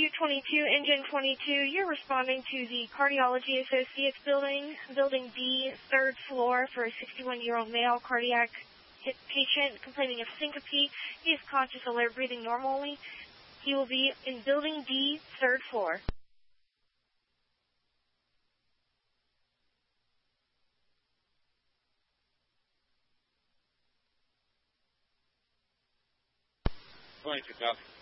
222, Engine 22, you're responding to the Cardiology Associates building, Building B, 3rd floor, for a 61-year-old male cardiac patient complaining of syncope. He is conscious, alert, breathing normally. He will be in Building D, 3rd floor. Thank you,